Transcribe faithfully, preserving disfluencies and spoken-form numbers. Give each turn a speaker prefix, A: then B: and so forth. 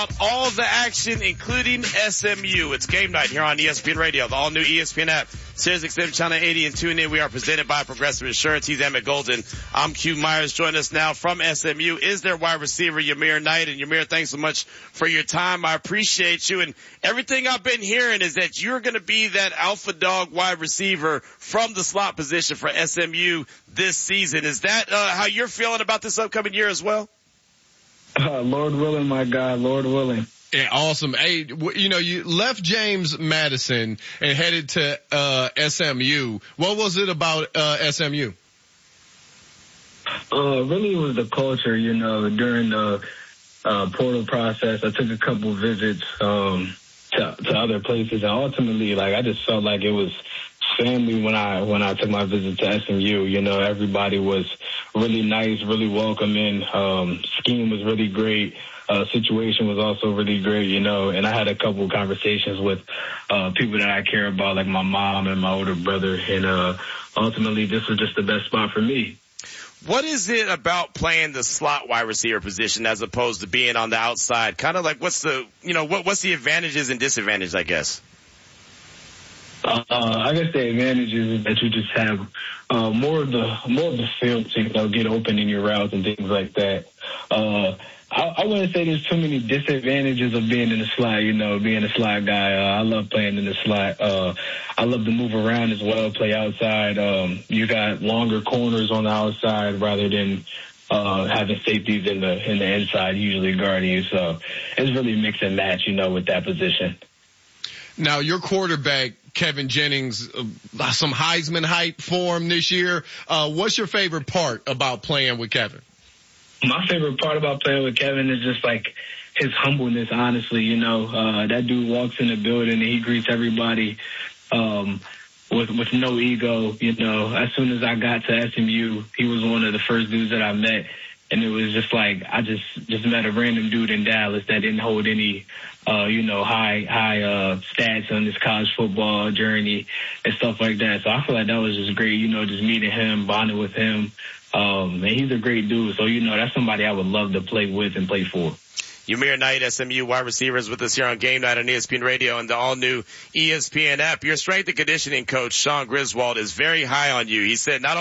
A: All the action, including S M U. It's game night here on E S P N Radio, the all-new E S P N app, Sirius X M Channel eighty, and tune in. We are presented by Progressive Insurance. He's Emmett Golden. I'm Q Myers. Join us now from S M U is their wide receiver, Yamir Knight. And Yamir, thanks so much for your time. I appreciate you. And everything I've been hearing is that you're going to be that alpha dog wide receiver from the slot position for S M U this season. Is that uh, how you're feeling about this upcoming year as well?
B: Uh, Lord willing, my God, Lord willing.
C: Yeah, awesome. Hey, you know, you left James Madison and headed to uh S M U. What was it about uh S M U?
B: Uh, really, it was the culture. You know, during the uh, portal process, I took a couple visits um, to, to other places, and ultimately, like, I just felt like it was family when I when I took my visit to S M U. You know, everybody was really nice, really welcoming. Um, scheme was really great. Uh, situation was also really great, you know, and I had a couple of conversations with uh, people that I care about, like my mom and my older brother, and uh, ultimately this was just the best spot for me.
A: What is it about playing the slot wide receiver position as opposed to being on the outside? Kind of like what's the, you know, what, what's the advantages and disadvantages, I guess?
B: Uh, I guess the advantage is that you just have uh, more of the more of the field to, you know, get open in your routes and things like that. Uh, I, I wouldn't say there's too many disadvantages of being in the slot, you know, being a slot guy. Uh, I love playing in the slot. Uh, I love to move around as well, play outside. Um, you got longer corners on the outside rather than uh, having safeties in the in the inside, usually guarding you. So it's really mix and match, you know, with that position.
C: Now, your quarterback, Kevin Jennings, uh, some Heisman hype for him this year. Uh, what's your favorite part about playing with Kevin?
B: My favorite part about playing with Kevin is just like his humbleness, honestly. You know, uh, that dude walks in the building and he greets everybody um, with with no ego. You know, as soon as I got to S M U, he was one of the first dudes that I met. And it was just like, I just, just met a random dude in Dallas that didn't hold any, uh, you know, high, high, uh, stats on his college football journey and stuff like that. So I feel like that was just great, you know, just meeting him, bonding with him. Um, and he's a great dude. So, you know, that's somebody I would love to play with and play for.
A: Yamir Knight, S M U wide receivers with us here on Game Night on E S P N Radio and the all-new E S P N app. Your strength and conditioning coach, Sean Griswold, is very high on you. He said not